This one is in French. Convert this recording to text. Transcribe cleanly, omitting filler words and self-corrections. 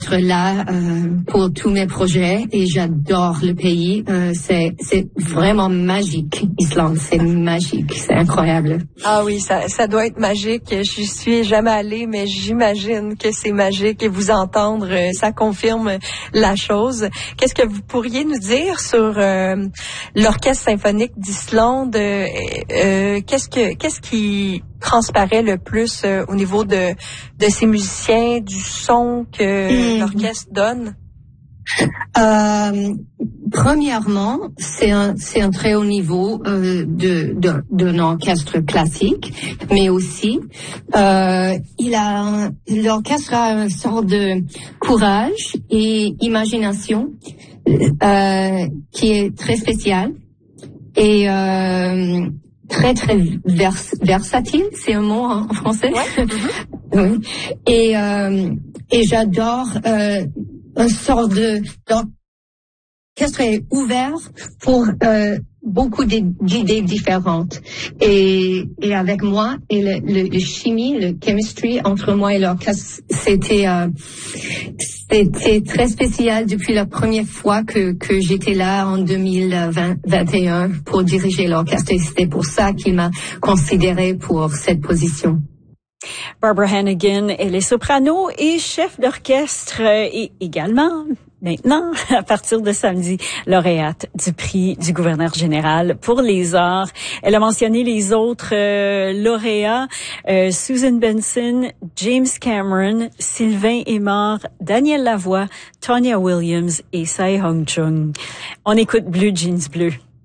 là pour tous mes projets et j'adore le pays. C'est vraiment magique, Islande. C'est magique, c'est incroyable. Ah oui, ça doit être magique. Je suis jamais allée, mais j'imagine que c'est magique et vous entendre, ça confirme la chose. Qu'est-ce que vous pourriez nous dire sur l'Orchestre symphonique d'Islande? Qu'est-ce qui transparaît le plus au niveau de ces musiciens, du son que l'orchestre donne? Premièrement, c'est un très haut niveau d'un orchestre classique, mais aussi l'orchestre a une sorte de courage et imagination qui est très spécial et très versatile, c'est un mot en français. Ouais. Oui. Et j'adore un sort d'orchestre est ouvert pour beaucoup d'idées différentes. Et avec moi et le chimie, le chemistry entre moi et l'orchestre, c'était très spécial depuis la première fois que j'étais là en 2021 pour diriger l'orchestre. Et c'était pour ça qu'il m'a considéré pour cette position. Barbara Hannigan, elle est soprano et chef d'orchestre et également, maintenant, à partir de samedi, lauréate du prix du gouverneur général pour les arts. Elle a mentionné les autres lauréats, Susan Benson, James Cameron, Sylvain Aymar, Daniel Lavoie, Tonya Williams et Tsai Hong Chung. On écoute Blue Jeans Bleu.